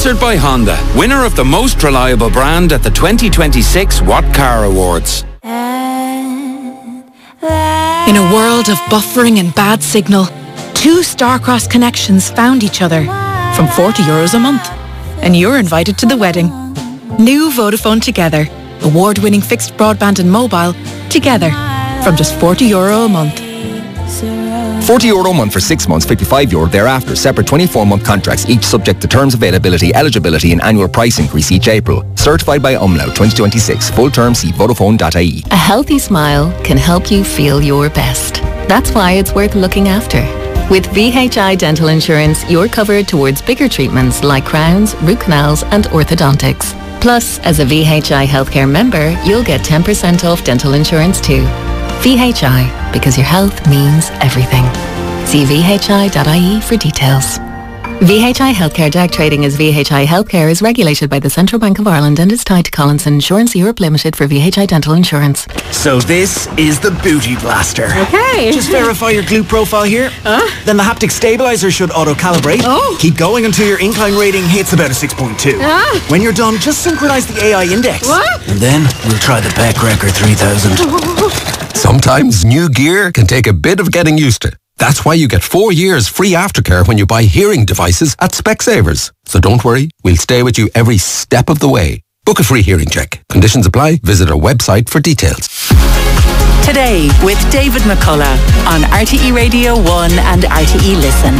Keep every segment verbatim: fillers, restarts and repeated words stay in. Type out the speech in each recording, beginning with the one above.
Sponsored by Honda, winner of the most reliable brand at the twenty twenty-six What Car Awards. In a world of buffering and bad signal, two Starcross connections found each other from forty euros a month. And you're invited to the wedding. New Vodafone Together. Award-winning fixed broadband and mobile together from just forty euro a month. forty euro a month for six months, fifty-five euro thereafter. Separate twenty-four month contracts, each subject to terms, availability, eligibility and annual price increase each April. Certified by Umlaut twenty twenty-six. Full term, see Vodafone dot I E. A healthy smile can help you feel your best. That's why it's worth looking after. With V H I Dental Insurance, you're covered towards bigger treatments like crowns, root canals and orthodontics. Plus, as a V H I Healthcare member, you'll get ten percent off dental insurance too. V H I, because your health means everything. See V H I dot I E for details. V H I Healthcare Direct Trading as V H I Healthcare is regulated by the Central Bank of Ireland and is tied to Collinson Insurance Europe Limited for V H I Dental Insurance. So this is the Booty Blaster. Okay. Just verify your glute profile here. Huh? Then the haptic stabilizer should auto-calibrate. Oh. Keep going until your incline rating hits about a six point two. Ah. When you're done, just synchronize the A I index. What? And then we'll try the Peck Record three thousand. Sometimes new gear can take a bit of getting used to. That's why you get four years free aftercare when you buy hearing devices at Specsavers. So don't worry, we'll stay with you every step of the way. Book a free hearing check. Conditions apply. Visit our website for details. Today with David McCullough on R T E Radio one and R T E Listen.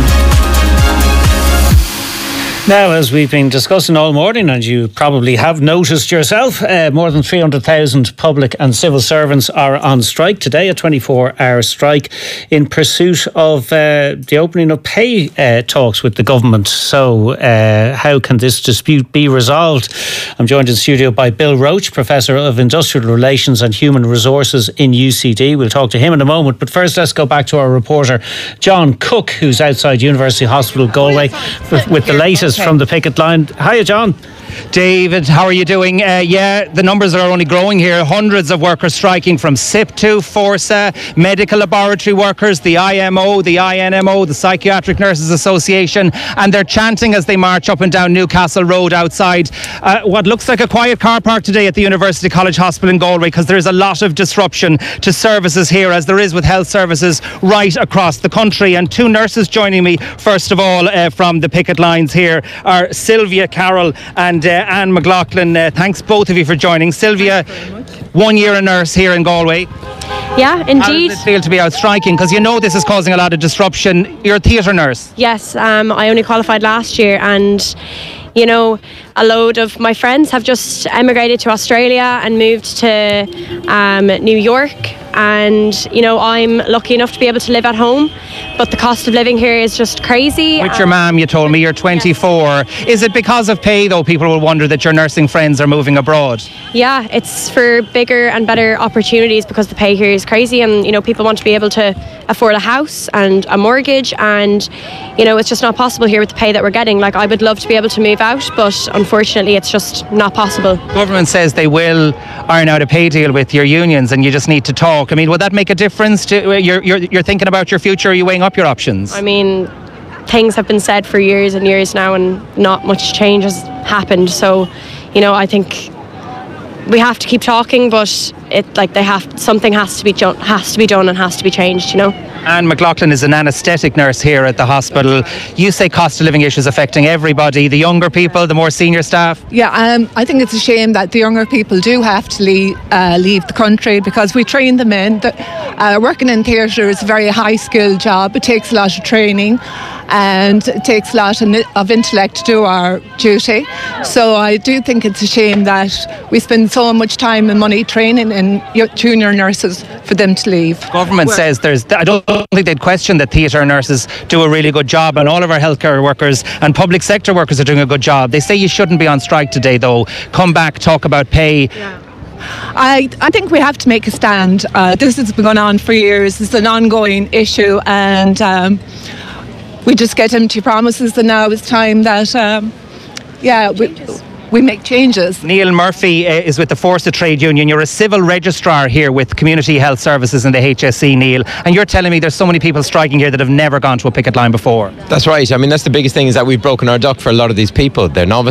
Now, as we've been discussing all morning, and you probably have noticed yourself, uh, more than three hundred thousand public and civil servants are on strike today, a twenty-four hour strike in pursuit of uh, the opening of pay uh, talks with the government. So uh, how can this dispute be resolved? I'm joined in studio by Bill Roach, Professor of Industrial Relations and Human Resources in U C D. We'll talk to him in a moment, but first let's go back to our reporter John Cook, who's outside University Hospital Galway with, with the latest from the picket line. Hiya, John. David, how are you doing? Uh, yeah, the numbers are only growing here. Hundreds of workers striking from S I P T U, Forsa, medical laboratory workers, the I M O, the I N M O, the Psychiatric Nurses Association, and they're chanting as they march up and down Newcastle Road outside uh, what looks like a quiet car park today at the University College Hospital in Galway, because there's a lot of disruption to services here, as there is with health services right across the country. And two nurses joining me, first of all, uh, from the picket lines here are Sylvia Carroll and Uh, Anne McLaughlin. Uh, thanks both of you for joining. Sylvia, one year a nurse here in Galway. Yeah, indeed. How does it feel to be out striking? Because you know this is causing a lot of disruption. You're a theatre nurse. Yes, um, I only qualified last year, and you know, a load of my friends have just emigrated to Australia and moved to um, New York, and you know, I'm lucky enough to be able to live at home, but the cost of living here is just crazy. With your mum, you told me you're twenty-four. Yes. Is it because of pay, though? People will wonder that your nursing friends are moving abroad. Yeah, it's for bigger and better opportunities, because the pay here is crazy, and you know, people want to be able to afford a house and a mortgage, and you know, it's just not possible here with the pay that we're getting. Like, I would love to be able to move out, but unfortunately it's just not possible. Government says they will iron out a pay deal with your unions, and you just need to talk. I mean, would that make a difference to you're you're, you're thinking about your future? Are you weighing up your options? I mean, things have been said for years and years now, and not much change has happened. So, you know, I think we have to keep talking, but it like they have something has to be done, has to be done, and has to be changed. You know. Anne McLaughlin is an anaesthetic nurse here at the hospital. You say cost of living issues affecting everybody, the younger people, the more senior staff. Yeah, um, I think it's a shame that the younger people do have to leave, uh, leave the country, because we train them in. The, uh, working in theatre is a very high skilled job. It takes a lot of training, and it takes a lot of intellect to do our duty. So I do think it's a shame that we spend so much time and money training in junior nurses for them to leave. Government We're, says there's, I don't think they'd question that theatre nurses do a really good job, and all of our healthcare workers and public sector workers are doing a good job. They say you shouldn't be on strike today, though. Come back, talk about pay. Yeah. I, I think we have to make a stand. Uh, this has been going on for years. It's an ongoing issue, and um, we just get empty promises, and now it's time that, um, yeah, we, we make changes. Neil Murphy uh, is with the Forsa Trade Union. You're a civil registrar here with Community Health Services and the H S C, Neil, and you're telling me there's so many people striking here that have never gone to a picket line before. That's right. I mean, that's the biggest thing, is that we've broken our duck for a lot of these people. They're novice